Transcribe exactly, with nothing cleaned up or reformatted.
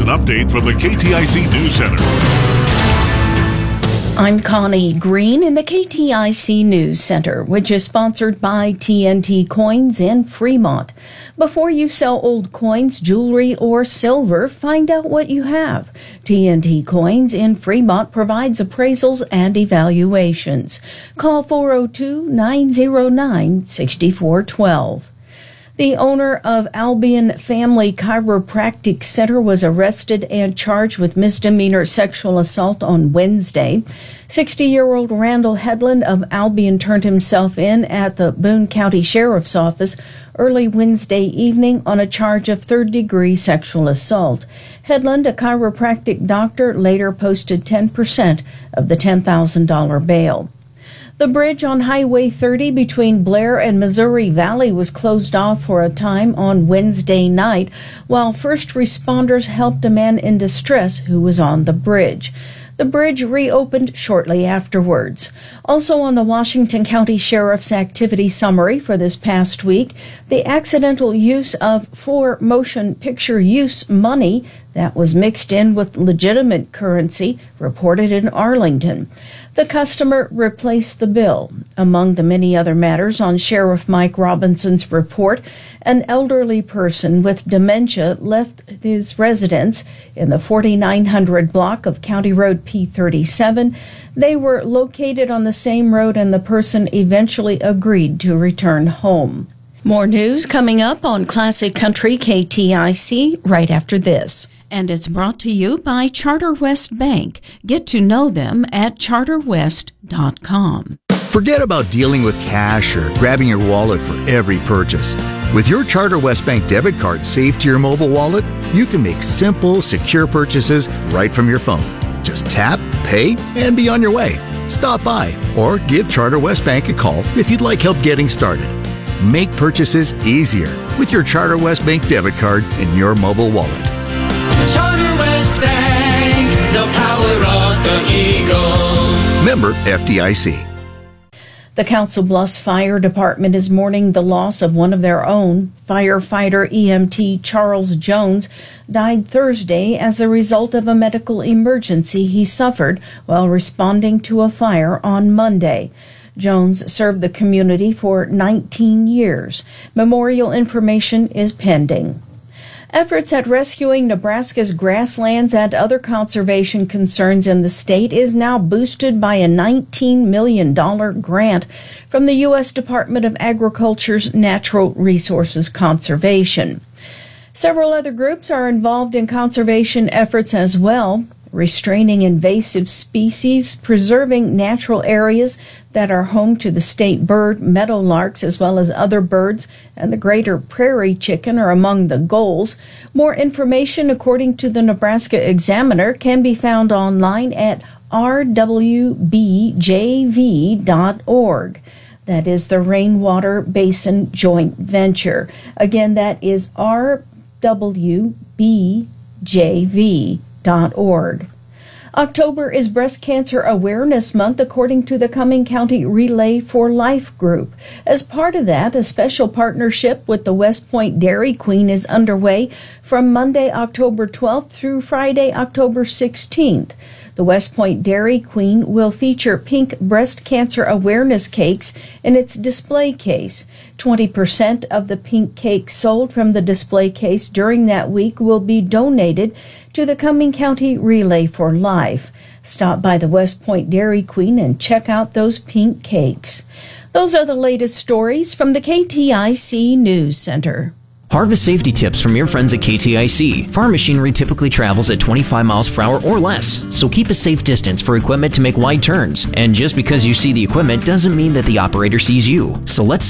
update from the K T I C News Center. I'm Connie Green in the K T I C News Center, which is sponsored by T N T Coins in Fremont. Before you sell old coins, jewelry, or silver, find out what you have. T N T Coins in Fremont provides appraisals and evaluations. Call four oh two, nine oh nine, six four one two. The owner of Albion Family Chiropractic Center was arrested and charged with misdemeanor sexual assault on Wednesday. sixty-year-old Randall Headland of Albion turned himself in at the Boone County Sheriff's Office early Wednesday evening on a charge of third-degree sexual assault. Headland, a chiropractic doctor, later posted ten percent of the ten thousand dollars bail. The bridge on Highway thirty between Blair and Missouri Valley was closed off for a time on Wednesday night, while first responders helped a man in distress who was on the bridge. The bridge reopened shortly afterwards. Also on the Washington County Sheriff's activity summary for this past week, the accidental use of for motion picture use money that was mixed in with legitimate currency reported in Arlington. The customer replaced the bill. Among the many other matters on Sheriff Mike Robinson's report, an elderly person with dementia left his residence in the forty-nine hundred block of County Road P thirty-seven. They were located on the same road, and the person eventually agreed to return home. More news coming up on Classic Country K T I C right after this. And it's brought to you by Charter West Bank. Get to know them at charter west dot com. Forget about dealing with cash or grabbing your wallet for every purchase. With your Charter West Bank debit card saved to your mobile wallet, you can make simple, secure purchases right from your phone. Just tap, pay, and be on your way. Stop by or give Charter West Bank a call if you'd like help getting started. Make purchases easier with your Charter West Bank debit card in your mobile wallet. Charter West Bank, the power of the Eagle. Member F D I C. The Council Bluffs Fire Department is mourning the loss of one of their own. Firefighter E M T Charles Jones died Thursday as a result of a medical emergency he suffered while responding to a fire on Monday. Jones served the community for nineteen years. Memorial information is pending. Efforts at rescuing Nebraska's grasslands and other conservation concerns in the state is now boosted by a nineteen million dollars grant from the U S Department of Agriculture's Natural Resources Conservation. Several other groups are involved in conservation efforts as well, restraining invasive species, preserving natural areas that are home to the state bird, meadowlarks, as well as other birds, and the greater prairie chicken are among the goals. More information, according to the Nebraska Examiner, can be found online at r w b j v dot org. That is the Rainwater Basin Joint Venture. Again, that is r w b j v dot org. October is Breast Cancer Awareness Month, according to the Cumming County Relay for Life group. As part of that, a special partnership with the West Point Dairy Queen is underway from Monday, October twelfth through Friday, October sixteenth. The West Point Dairy Queen will feature pink breast cancer awareness cakes in its display case. twenty percent of the pink cakes sold from the display case during that week will be donated to the Cumming County Relay for Life. Stop by the West Point Dairy Queen and check out those pink cakes. Those are the latest stories from the K T I C News Center. Harvest safety tips from your friends at K T I C. Farm machinery typically travels at twenty-five miles per hour or less, so keep a safe distance for equipment to make wide turns. And just because you see the equipment doesn't mean that the operator sees you. So let's